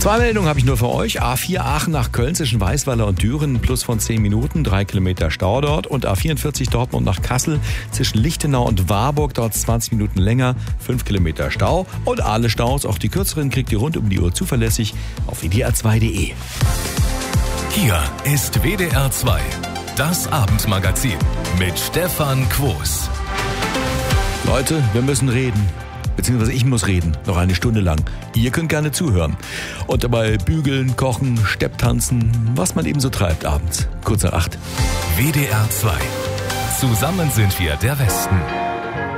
2 Meldungen habe ich nur für euch. A4 Aachen nach Köln zwischen Weißweiler und Düren, plus von 10 Minuten, 3 Kilometer Stau dort. Und A44 Dortmund nach Kassel zwischen Lichtenau und Warburg, dort 20 Minuten länger, 5 Kilometer Stau. Und alle Staus, auch die kürzeren, kriegt ihr rund um die Uhr zuverlässig auf wdr2.de. Hier ist WDR 2, das Abendmagazin mit Stefan Quos. Leute, wir müssen reden. Beziehungsweise ich muss reden, noch eine Stunde lang. Ihr könnt gerne zuhören. Und dabei bügeln, kochen, Stepptanzen, was man eben so treibt abends. Kurz nach 8. WDR 2. Zusammen sind wir der Westen.